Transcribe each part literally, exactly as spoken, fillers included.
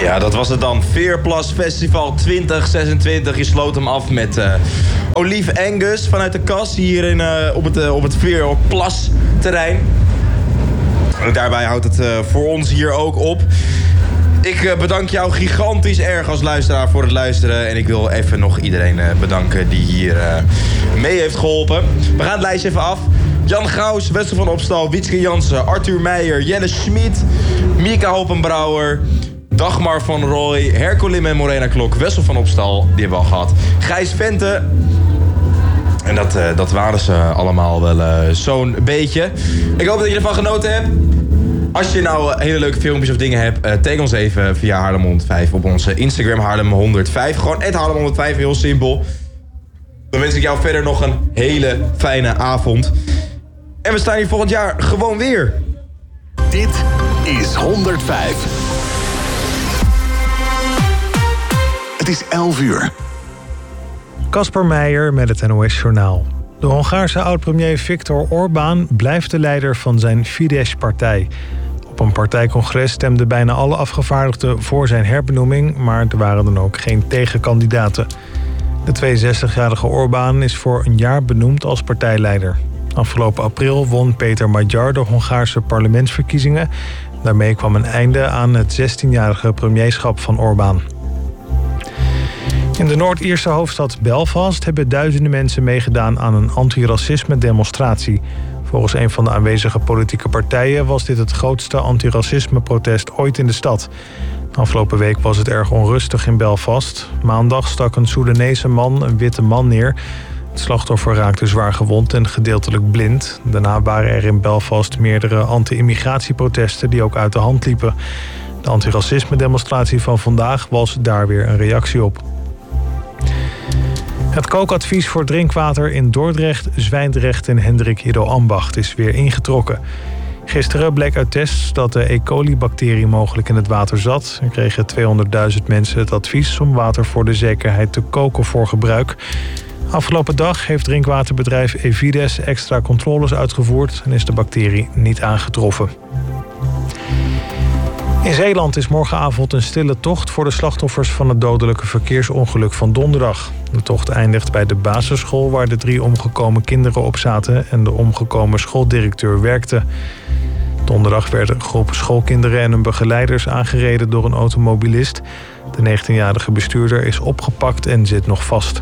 Ja, dat was het dan. Veerplas Festival twintig zesentwintig. Je sloot hem af met uh, Olive Angus vanuit de kas hier in, uh, op het, uh, op het Veerplas terrein. En daarbij houdt het uh, voor ons hier ook op. Ik uh, bedank jou gigantisch erg als luisteraar voor het luisteren. En ik wil even nog iedereen uh, bedanken die hier uh, mee heeft geholpen. We gaan het lijstje even af. Jan Gauws, Wessel van Opstal, Wietske Jansen, Arthur Meijer, Jelle Schmid, Mika Hoppenbrouwer, Dagmar van Rooij, Hercolim en Morena Klok, Wessel van Opstal, die hebben we al gehad. Gijs Vente. En dat, uh, dat waren ze allemaal wel uh, zo'n beetje. Ik hoop dat je ervan genoten hebt. Als je nou uh, hele leuke filmpjes of dingen hebt, uh, tag ons even via Haarlem honderdvijf op onze Instagram Haarlem honderdvijf. Gewoon at Haarlem honderdvijf, heel simpel. Dan wens ik jou verder nog een hele fijne avond. En we staan hier volgend jaar gewoon weer. Dit is honderdvijf. Het is elf uur. Casper Meijer met het N O S-journaal. De Hongaarse oud-premier Viktor Orbán blijft de leider van zijn Fidesz-partij. Op een partijcongres stemden bijna alle afgevaardigden voor zijn herbenoeming, maar er waren dan ook geen tegenkandidaten. De tweeënzestigjarige Orbán is voor een jaar benoemd als partijleider. Afgelopen april won Peter Magyar de Hongaarse parlementsverkiezingen. Daarmee kwam een einde aan het zestienjarige premierschap van Orbán. In de Noord-Ierse hoofdstad Belfast hebben duizenden mensen meegedaan aan een antiracisme-demonstratie. Volgens een van de aanwezige politieke partijen was dit het grootste antiracisme-protest ooit in de stad. Afgelopen week was het erg onrustig in Belfast. Maandag stak een Soedanese man een witte man neer. Het slachtoffer raakte zwaar gewond en gedeeltelijk blind. Daarna waren er in Belfast meerdere anti-immigratieprotesten die ook uit de hand liepen. De antiracisme-demonstratie van vandaag was daar weer een reactie op. Het kookadvies voor drinkwater in Dordrecht, Zwijndrecht en Hendrik Hiddo Ambacht is weer ingetrokken. Gisteren bleek uit tests dat de E. coli-bacterie mogelijk in het water zat. Er kregen tweehonderdduizend mensen het advies om water voor de zekerheid te koken voor gebruik. Afgelopen dag heeft drinkwaterbedrijf Evides extra controles uitgevoerd en is de bacterie niet aangetroffen. In Zeeland is morgenavond een stille tocht voor de slachtoffers van het dodelijke verkeersongeluk van donderdag. De tocht eindigt bij de basisschool waar de drie omgekomen kinderen op zaten en de omgekomen schooldirecteur werkte. Donderdag werden een groep schoolkinderen en hun begeleiders aangereden door een automobilist. De negentienjarige bestuurder is opgepakt en zit nog vast.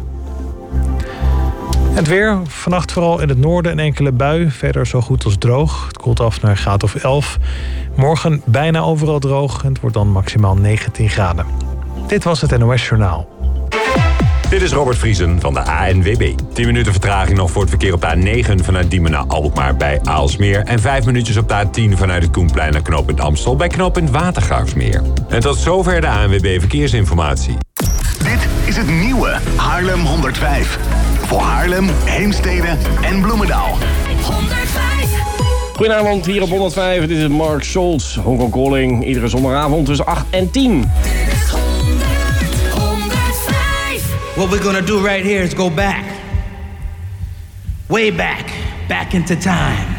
Het weer, vannacht vooral in het noorden een enkele bui, verder zo goed als droog. Het koelt af naar een graad of elf. Morgen bijna overal droog en het wordt dan maximaal negentien graden. Dit was het N O S-journaal. Dit is Robert Vriesen van de A N W B. tien minuten vertraging nog voor het verkeer op de A negen vanuit Diemen naar Alkmaar bij Aalsmeer. En vijf minuutjes op de A tien vanuit het Koenplein naar knooppunt Amstel bij knooppunt Watergraafsmeer. En tot zover de A N W B Verkeersinformatie. Dit is het nieuwe Haarlem honderdvijf. Voor Haarlem, Heemstede en Bloemendaal. honderdvijf. Goedenavond, hier op honderdvijf. Dit is Mark Scholz. Hong Kong Calling. Iedere zondagavond tussen acht en tien. Dit is honderd, honderdvijf. What we're gonna do right here is go back. Way back. Back into time.